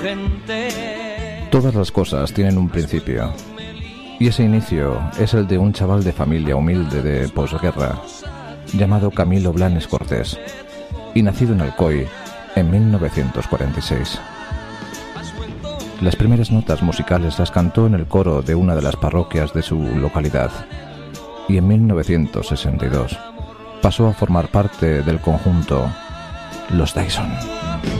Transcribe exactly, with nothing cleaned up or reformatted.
Todas las cosas tienen un principio, y ese inicio es el de un chaval de familia humilde de posguerra, llamado Camilo Blanes Cortés, y nacido en Alcoy en mil novecientos cuarenta y seis. Las primeras notas musicales las cantó en el coro de una de las parroquias de su localidad, y en mil novecientos sesenta y dos pasó a formar parte del conjunto Los Dyson.